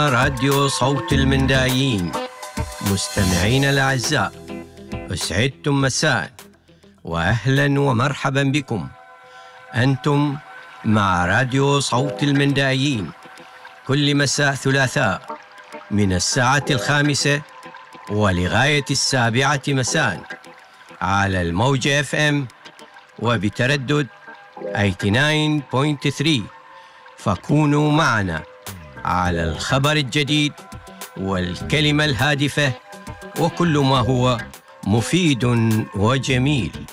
راديو صوت المندايين. مستمعين الأعزاء، أسعدتم مساء وأهلا ومرحبا بكم. أنتم مع راديو صوت المندايين كل مساء ثلاثاء من الساعة 5 ولغاية 7 مساء على الموجة FM وبتردد 89.3. فكونوا معنا على الخبر الجديد والكلمة الهادفة وكل ما هو مفيد وجميل.